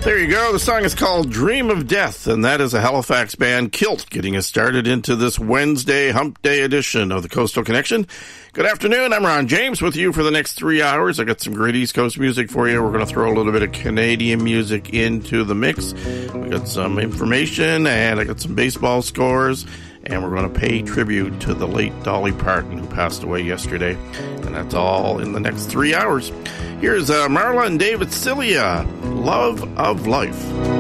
There you go. The song is called Dream of Death, and that is a Halifax band, Kilt, getting us started into this Wednesday Hump Day edition of the Coastal Connection. Good afternoon. I'm Ron James with you for the next 3 hours. I got some great East Coast music for you. We're going to throw a little bit of Canadian music into the mix. We got some information, and I got some baseball scores, and we're going to pay tribute to the late Dolly Parton, who passed away yesterday. And that's all in the next 3 hours. Here's Marla and David Cilia, Love of Life.